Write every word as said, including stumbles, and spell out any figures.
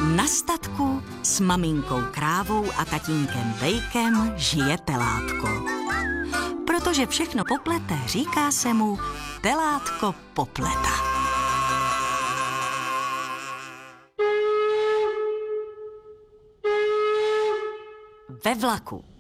Na statku s maminkou krávou a tatínkem Bejkem žije telátko. Protože všechno poplete, říká se mu telátko popleta. Ve vlaku.